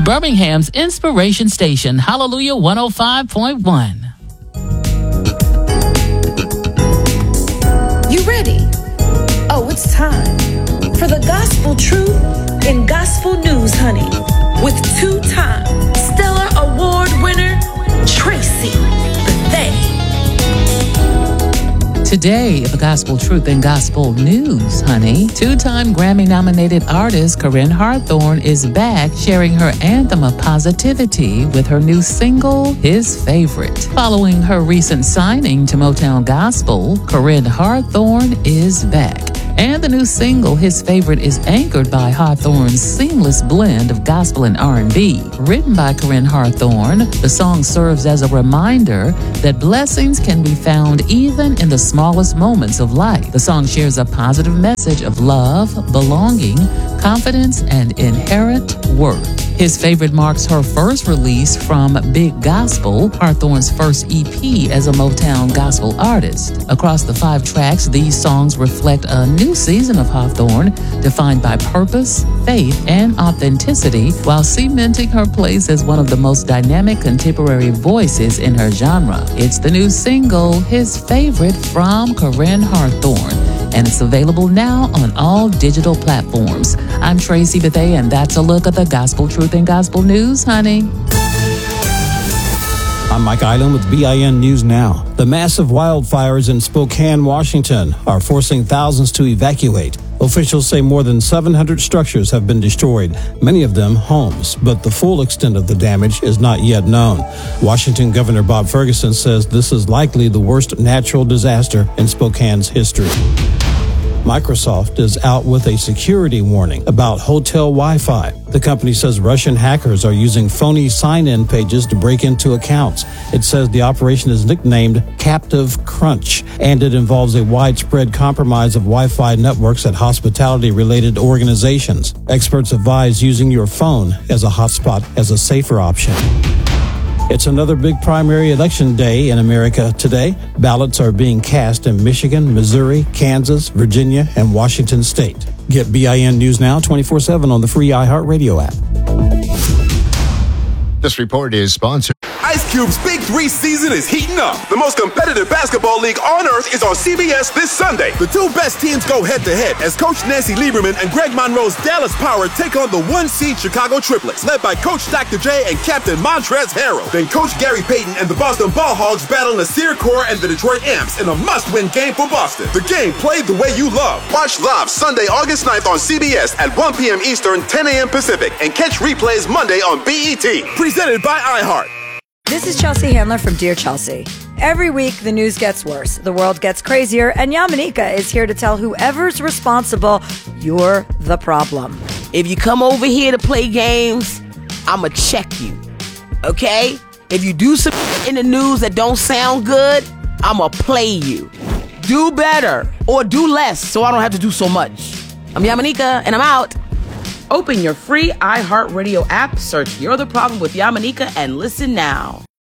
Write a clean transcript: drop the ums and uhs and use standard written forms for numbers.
Birmingham's Inspiration Station, Hallelujah 105.1. You ready? Oh, it's time for the gospel truth in gospel news, honey, with two-time Stellar Award winner, Tracy Bethay. Today, the gospel truth and gospel news, honey. Two-time Grammy-nominated artist Corinne Hawthorne is back, sharing her anthem of positivity with her new single, His Favorite. Following her recent signing to Motown Gospel, Corinne Hawthorne is back. And the new single, His Favorite, is anchored by Hawthorne's seamless blend of gospel and R&B. Written by Corinne Hawthorne, the song serves as a reminder that blessings can be found even in the smallest moments of life. The song shares a positive message of love, belonging, confidence, and inherent worth. His Favorite marks her first release from Big Gospel, Hawthorne's first EP as a Motown gospel artist. Across the 5 tracks, these songs reflect a new season of Hawthorne, defined by purpose, faith, and authenticity, while cementing her place as one of the most dynamic contemporary voices in her genre. It's the new single, His Favorite, from Corinne Hawthorne, and it's available now on all digital platforms. I'm Tracy Bethay, and that's a look at the gospel truth and gospel news, honey. I'm Mike Island with BIN News Now. The massive wildfires in Spokane, Washington are forcing thousands to evacuate. Officials say more than 700 structures have been destroyed, many of them homes, but the full extent of the damage is not yet known. Washington Governor Bob Ferguson says this is likely the worst natural disaster in Spokane's history. Microsoft is out with a security warning about hotel Wi-Fi. The company says Russian hackers are using phony sign-in pages to break into accounts. It says the operation is nicknamed Captive Crunch, and it involves a widespread compromise of Wi-Fi networks at hospitality-related organizations. Experts advise using your phone as a hotspot as a safer option. It's another big primary election day in America today. Ballots are being cast in Michigan, Missouri, Kansas, Virginia, and Washington State. Get BIN News Now 24/7 on the free iHeartRadio app. This report is sponsored. Ice Cube's Big 3 season is heating up. The most competitive basketball league on earth is on CBS this Sunday. The 2 best teams go head-to-head as Coach Nancy Lieberman and Greg Monroe's Dallas Power take on the 1-seed Chicago Triplets, led by Coach Dr. J and Captain Montrezl Harrell. Then Coach Gary Payton and the Boston Ball Hogs battle Nasir Kaur and the Detroit Amps in a must-win game for Boston. The game played the way you love. Watch live Sunday, August 9th on CBS at 1 p.m. Eastern, 10 a.m. Pacific, and catch replays Monday on BET. Presented by iHeart. This is Chelsea Handler from Dear Chelsea. Every week, the news gets worse, the world gets crazier, and Yamanika is here to tell whoever's responsible, you're the problem. If you come over here to play games, I'ma check you, okay? If you do some in the news that don't sound good, I'ma play you. Do better or do less so I don't have to do so much. I'm Yamanika, and I'm out. Open your free iHeartRadio app, search You're the Problem with Yamanika, and listen now.